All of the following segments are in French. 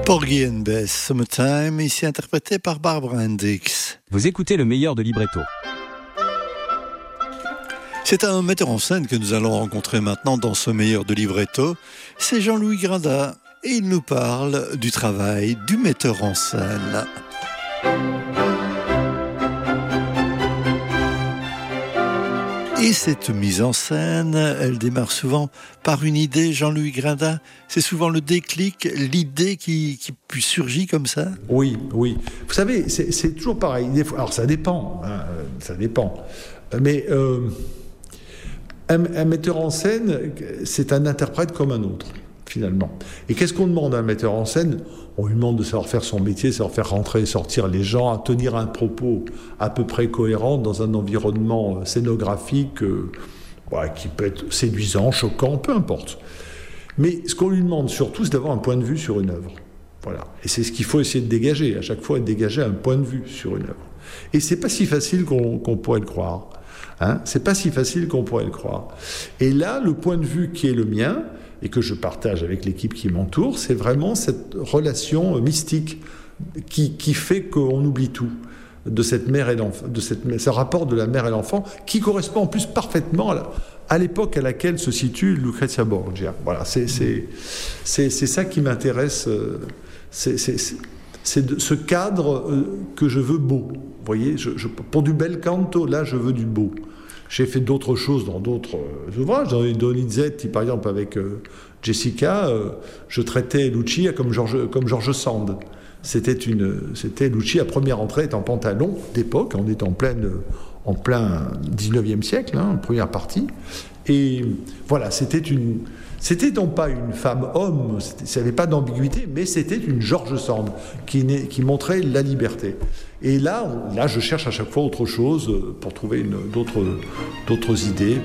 Porgy and Bess, Summertime, ici interprété par Barbara Hendricks. Vous écoutez le meilleur de Libretto. C'est un metteur en scène que nous allons rencontrer maintenant dans ce meilleur de Libretto. C'est Jean-Louis Grinda et il nous parle du travail du metteur en scène. Et cette mise en scène, elle démarre souvent par une idée, Jean-Louis Grinda. C'est souvent le déclic, l'idée qui surgit comme ça. Oui. Vous savez, c'est toujours pareil. Alors ça dépend, ça dépend. Mais un metteur en scène, c'est un interprète comme un autre, finalement. Et qu'est-ce qu'on demande à un metteur en scène ? On lui demande de savoir faire son métier, savoir faire rentrer et sortir les gens, à tenir un propos à peu près cohérent dans un environnement scénographique qui peut être séduisant, choquant, peu importe. Mais ce qu'on lui demande surtout, c'est d'avoir un point de vue sur une œuvre. Voilà. Et c'est ce qu'il faut essayer de dégager, à chaque fois, de dégager un point de vue sur une œuvre. Et c'est pas si facile qu'on pourrait le croire. C'est pas si facile qu'on pourrait le croire. Et là, le point de vue qui est le mien, et que je partage avec l'équipe qui m'entoure, c'est vraiment cette relation mystique qui fait qu'on oublie tout de cette mère et l'enfant, ce rapport de la mère et l'enfant, qui correspond en plus parfaitement à l'époque à laquelle se situe Lucrezia Borgia. Voilà, c'est ça qui m'intéresse. C'est ce cadre que je veux beau. Vous voyez, pour du bel canto, là, je veux du beau. J'ai fait d'autres choses dans d'autres ouvrages. Dans Donizetti, par exemple, avec Jessica, je traitais Lucia comme George Sand. C'était Lucia, première entrée, est en pantalon d'époque, on est en plein 19e siècle, première partie. Et voilà, c'était non pas une femme-homme, ça n'avait pas d'ambiguïté, mais c'était une George Sand qui montrait la liberté. Et là, je cherche à chaque fois autre chose pour trouver d'autres idées.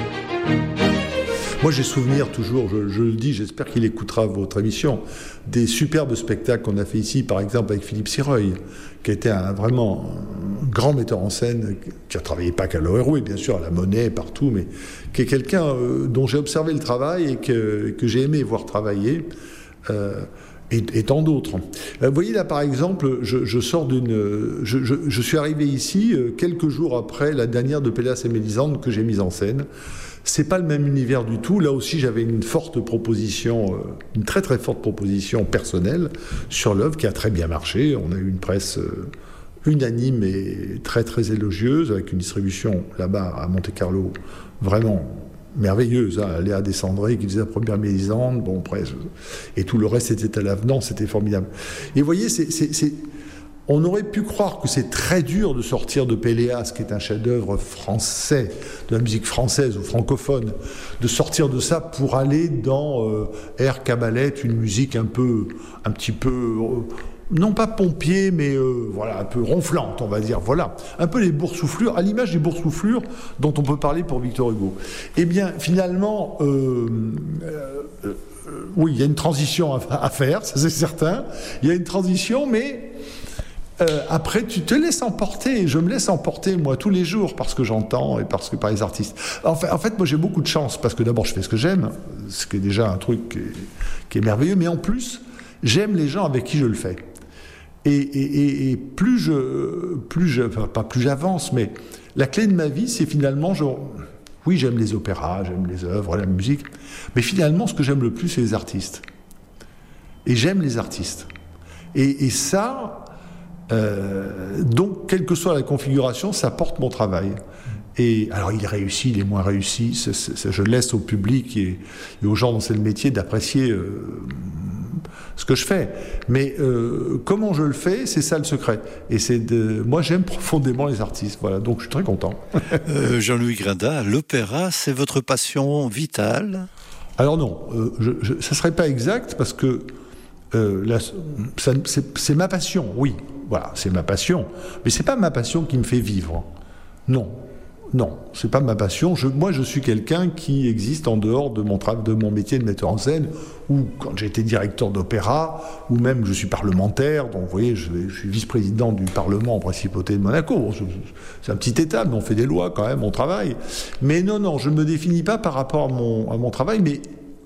Moi, j'ai souvenir toujours, je le dis, j'espère qu'il écoutera votre émission, des superbes spectacles qu'on a fait ici, par exemple avec Philippe Sireuil, qui était vraiment un grand metteur en scène, qui n'a travaillé pas qu'à l'Oreroué, bien sûr, à la Monnaie, partout, mais qui est quelqu'un dont j'ai observé le travail et que j'ai aimé voir travailler. Et tant d'autres. Vous voyez là, par exemple, je suis arrivé ici quelques jours après la dernière de Pélas et Mélisande que j'ai mise en scène. C'est pas le même univers du tout. Là aussi, j'avais une très très forte proposition personnelle sur l'œuvre qui a très bien marché. On a eu une presse unanime et très très élogieuse, avec une distribution là-bas à Monte-Carlo vraiment merveilleuse, Léa Descendré qui faisait la première Mélisande, et tout le reste était à l'avenant, c'était formidable. Et vous voyez, on aurait pu croire que c'est très dur de sortir de Péléas, qui est un chef-d'œuvre français, de la musique française ou francophone, de sortir de ça pour aller dans Air Cabaret, une musique un petit peu non pas pompier, mais un peu ronflante, on va dire. Voilà, un peu les boursouflures, à l'image des boursouflures dont on peut parler pour Victor Hugo. Eh bien, finalement, oui, il y a une transition à faire, ça c'est certain. Il y a une transition, mais après, tu te laisses emporter. Je me laisse emporter, moi, tous les jours, parce que j'entends et parce que par les artistes. En fait, moi, j'ai beaucoup de chance, parce que d'abord, je fais ce que j'aime, ce qui est déjà un truc qui est merveilleux, mais en plus, j'aime les gens avec qui je le fais. Et plus j'avance, mais la clé de ma vie, c'est finalement, oui, j'aime les opéras, j'aime les œuvres, la musique, mais finalement, ce que j'aime le plus, c'est les artistes. Et j'aime les artistes. Et ça, donc, quelle que soit la configuration, ça porte mon travail. Et alors, il est réussi, il est moins réussi, je laisse au public et aux gens dont c'est le métier d'apprécier ce que je fais. Mais comment je le fais, c'est ça le secret. Et moi, j'aime profondément les artistes. Voilà, donc je suis très content. Jean-Louis Grinda, l'opéra, c'est votre passion vitale ? Alors non, ça serait pas exact parce que c'est ma passion, oui. Voilà, c'est ma passion. Mais c'est pas ma passion qui me fait vivre. Non, c'est pas ma passion. Moi, je suis quelqu'un qui existe en dehors de mon métier de metteur en scène, ou quand j'ai été directeur d'opéra, ou même je suis parlementaire. Donc, vous voyez, je suis vice-président du Parlement en principauté de Monaco. Bon, c'est un petit État, mais on fait des lois quand même, on travaille. Mais non, je me définis pas par rapport à mon travail, mais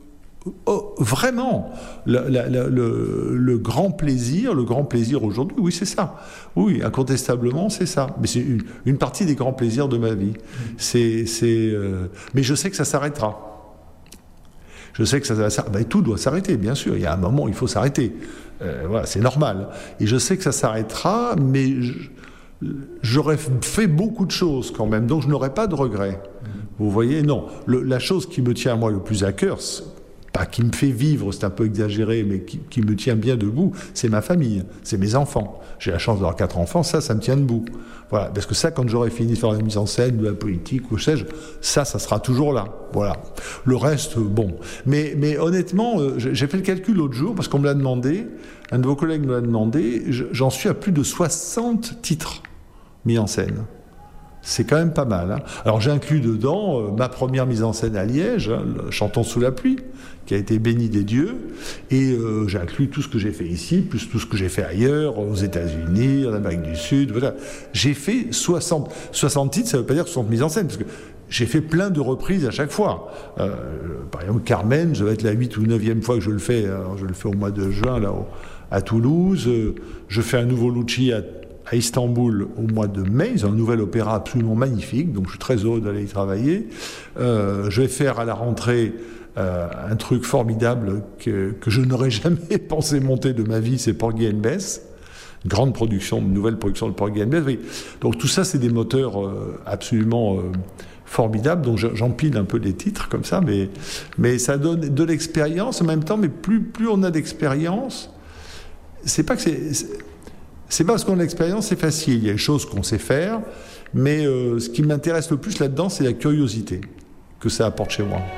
Oh, vraiment, le grand plaisir aujourd'hui, oui, c'est ça. Oui, incontestablement, c'est ça. Mais c'est une partie des grands plaisirs de ma vie. Mais je sais que ça s'arrêtera. Je sais que ça va s'arrêter. Tout doit s'arrêter, bien sûr. Il y a un moment où il faut s'arrêter. Voilà, c'est normal. Et je sais que ça s'arrêtera, mais j'aurais fait beaucoup de choses quand même, donc je n'aurais pas de regrets. Vous voyez, non. La chose qui me tient à moi le plus à cœur, pas qui me fait vivre, c'est un peu exagéré, mais qui me tient bien debout, c'est ma famille, c'est mes enfants. J'ai la chance d'avoir 4 enfants, ça me tient debout. Voilà, parce que ça, quand j'aurai fini de faire la mise en scène, de la politique, ou sais-je, ça sera toujours là. Voilà. Le reste, bon. Mais honnêtement, j'ai fait le calcul l'autre jour, parce qu'on me l'a demandé, un de vos collègues me l'a demandé, j'en suis à plus de 60 titres mis en scène. C'est quand même pas mal. Hein. Alors j'inclus dedans ma première mise en scène à Liège, Chantons sous la pluie, qui a été bénie des dieux, et j'inclus tout ce que j'ai fait ici, plus tout ce que j'ai fait ailleurs, aux États-Unis, en Amérique du Sud. Voilà. J'ai fait 60 titres, ça ne veut pas dire 60 mises en scène, parce que j'ai fait plein de reprises à chaque fois. Par exemple, Carmen, je vais être la 8e ou 9e fois que je le fais. Alors, je le fais au mois de juin là, à Toulouse. Je fais un nouveau Lucci à Istanbul au mois de mai. Ils ont un nouvel opéra absolument magnifique, donc je suis très heureux d'aller y travailler. Je vais faire à la rentrée un truc formidable que je n'aurais jamais pensé monter de ma vie, c'est Porgy and Bess. Une grande production, une nouvelle production de Porgy and Bess. Oui. Donc tout ça, c'est des moteurs absolument formidables. Donc j'empile un peu les titres comme ça, mais ça donne de l'expérience en même temps. Mais plus on a d'expérience, c'est pas parce qu'on a l'expérience, c'est facile. Il y a des choses qu'on sait faire, mais ce qui m'intéresse le plus là-dedans, c'est la curiosité que ça apporte chez moi.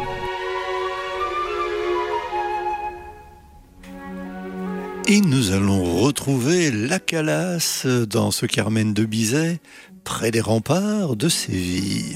Et nous allons retrouver la Calas dans ce Carmen de Bizet, près des remparts de Séville.